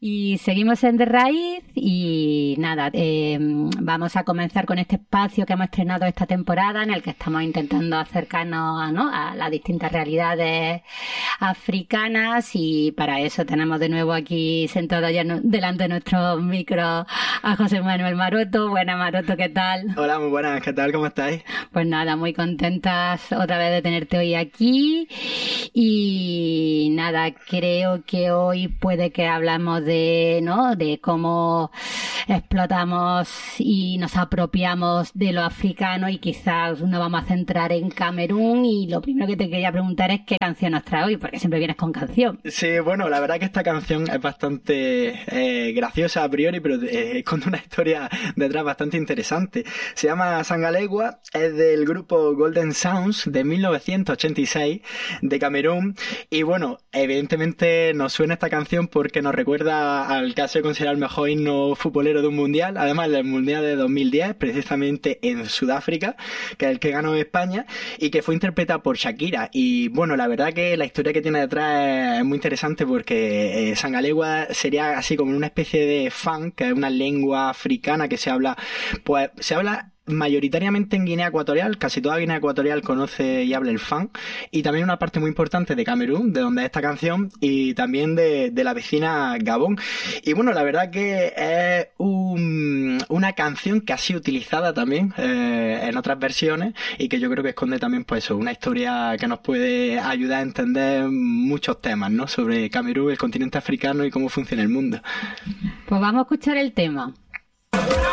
Y seguimos en De Raíz y nada, vamos a comenzar con este espacio que hemos estrenado esta temporada en el que estamos intentando acercarnos, ¿no?, a las distintas realidades africanas, y para eso tenemos de nuevo aquí sentado ya delante de nuestros micros a José Manuel Maroto. Buenas, Maroto, ¿qué tal? Hola, muy buenas, ¿qué tal? ¿Cómo estáis? Pues nada, muy contentas otra vez de tenerte hoy aquí. Y nada, creo que hoy puede que hablamos de cómo explotamos y nos apropiamos de lo africano, y quizás nos vamos a centrar en Camerún. Y lo primero que te quería preguntar es qué canción nos trae hoy, porque siempre vienes con canción. Sí, bueno, la verdad que esta canción es bastante graciosa a priori, pero esconde una historia detrás bastante interesante. Se llama Sangalegua, es del grupo Golden Sounds de 1986 de Camerún, y bueno, evidentemente nos suena esta canción porque nos recuerda al caso de considerar el mejor himno futbolero de un mundial, además del mundial de 2010, precisamente en Sudáfrica, que es el que ganó España, y que fue interpretada por Shakira. Y bueno, la verdad que la historia que tiene detrás es muy interesante porque Sangalegua sería así como una especie de funk, que es una lengua africana que se habla mayoritariamente en Guinea Ecuatorial. Casi toda Guinea Ecuatorial conoce y habla el fang, y también una parte muy importante de Camerún, de donde es esta canción, y también de la vecina Gabón. Y bueno, la verdad que es una canción que ha sido utilizada también en otras versiones, y que yo creo que esconde también pues una historia que nos puede ayudar a entender muchos temas, ¿no?, sobre Camerún, el continente africano y cómo funciona el mundo. Pues vamos a escuchar el tema.